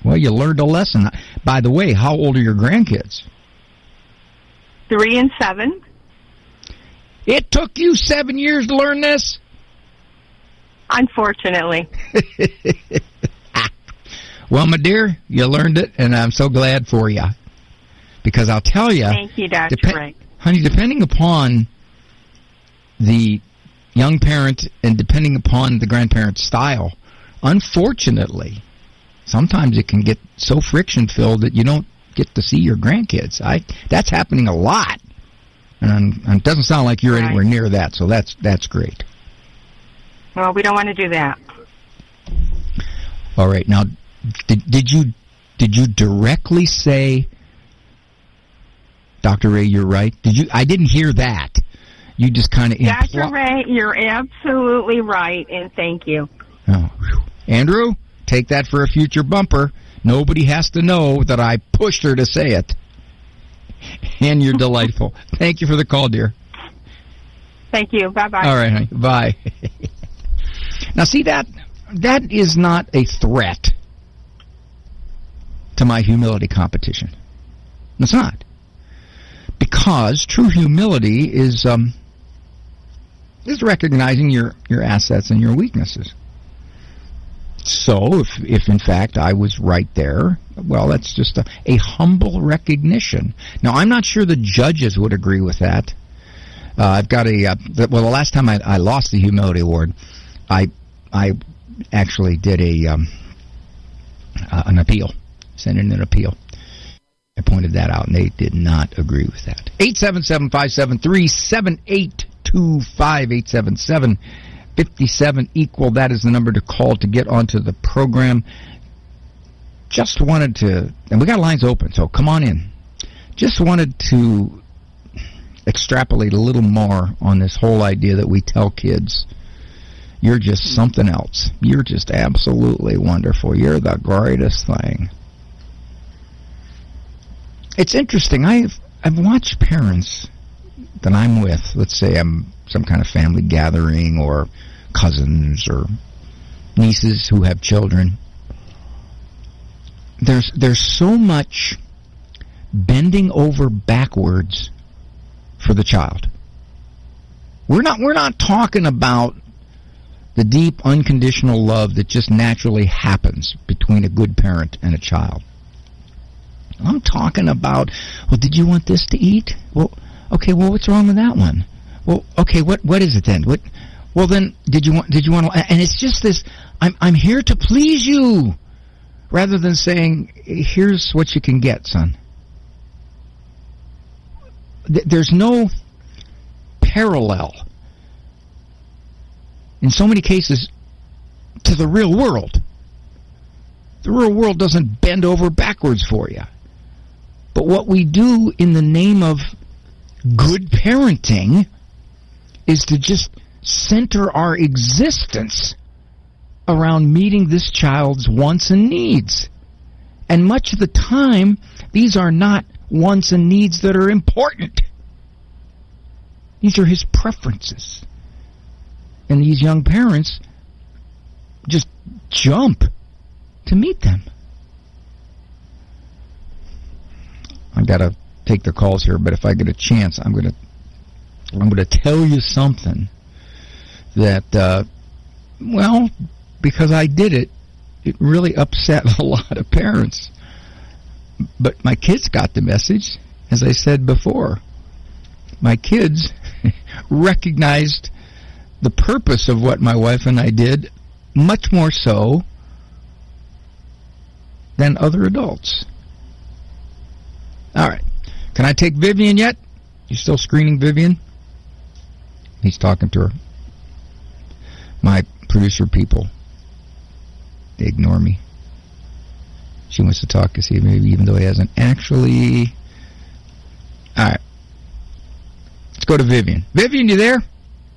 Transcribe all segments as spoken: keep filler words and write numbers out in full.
Well, you learned a lesson. By the way, how old are your grandkids? Three and seven. It took you seven years to learn this? Unfortunately. Well, my dear, you learned it, and I'm so glad for you. Because I'll tell you... Thank you, Doctor Dep- Ray. Honey, depending upon the young parent and depending upon the grandparent's style, unfortunately, sometimes it can get so friction-filled that you don't get to see your grandkids. I That's happening a lot. And, and it doesn't sound like you're right. anywhere near that, so that's that's great. Well, we don't want to do that. All right. Now, did, did you did you directly say, Doctor Ray, you're right? Did you? I didn't hear that. You just kind of... Doctor Impl- Ray, you're absolutely right, and thank you. Oh, Andrew, take that for a future bumper. Nobody has to know that I pushed her to say it. And you're delightful. Thank you for the call, dear. Thank you. Bye-bye. All right, honey. Bye. Now, see, that that is not a threat to my humility competition. It's not. Because true humility is um, is recognizing your, your assets and your weaknesses. So, if, if in fact I was right there, well, that's just a, a humble recognition. Now, I'm not sure the judges would agree with that. Uh, I've got a, uh, the, well, the last time I, I lost the Humility Award, I I actually did a um, uh, an appeal, sent in an appeal. I pointed that out, and they did not agree with that. eight seven seven, five seven three, seven eight two five, eight seven seven, five seven equal. That is the number to call to get onto the program. Just wanted to, and we got lines open, so come on in. Just wanted to extrapolate a little more on this whole idea that we tell kids, you're just something else. You're just absolutely wonderful. You're the greatest thing. It's interesting. I've I've watched parents that I'm with, let's say I'm some kind of family gathering or cousins or nieces who have children. There's there's so much bending over backwards for the child. We're not we're not talking about the deep unconditional love that just naturally happens between a good parent and a child. I'm talking about, well, did you want this to eat? Well, okay, well, what's wrong with that one? Well, okay, what what is it then? What? Well, then, did you want? Did you want? To, and it's just this. I'm I'm here to please you, rather than saying, here's what you can get, son. Th- there's no parallel in so many cases to the real world. The real world doesn't bend over backwards for you. But what we do in the name of good parenting is to just center our existence around meeting this child's wants and needs. And much of the time, these are not wants and needs that are important. These are his preferences. And these young parents just jump to meet them. I've got to take the calls here, but if I get a chance, I'm going to I'm going to tell you something that, uh, well, because I did it, it really upset a lot of parents. But my kids got the message, as I said before. My kids recognized the purpose of what my wife and I did much more so than other adults. All right. Can I take Vivian yet? You still screening Vivian? He's talking to her. My producer people, they ignore me. She wants to talk to see maybe even though he hasn't actually. All right. Let's go to Vivian. Vivian, you there?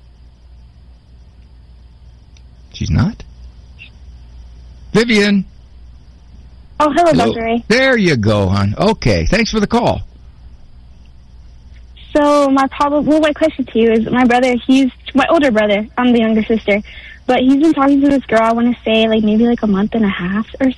She's not. Vivian. Oh, hello, hello. Doctor Ray. There you go, hon. Okay, thanks for the call. So my problem, well, my question to you is, my brother, he's my older brother. I'm the younger sister, but he's been talking to this girl. I want to say like maybe like a month and a half or